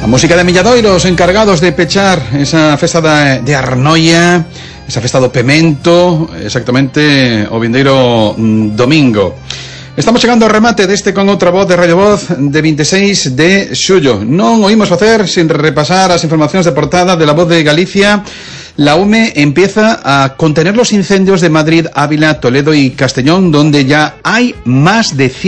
música de Milladoiros, encargados de pechar esa festa de Arnoia, esa festa do Pemento, exactamente o vindeiro domingo. Estamos chegando ao remate deste Con Outra Voz de Radio Voz de 26 de xullo. Non oímos facer sin repasar as informacións de portada de La Voz de Galicia. La UME empieza a contener los incendios de Madrid, Ávila, Toledo y Castellón, donde ya hay más de 100